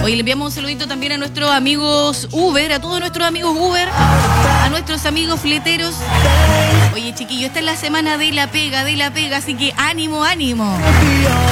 Hoy le enviamos un saludito también a nuestros amigos Uber, a todos nuestros amigos Uber, a nuestros amigos fleteros. Oye, chiquillo, esta es la semana de la pega, así que ánimo, ánimo.